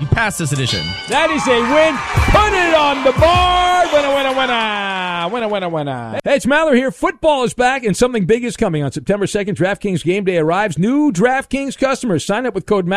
You passed this edition. That is a win. Put it on the board. Winner, winner, winner. Winner, winner, winner. Hey, it's Maller here. Football is back, and something big is coming. On September 2nd, DraftKings Game Day arrives. New DraftKings customers sign up with code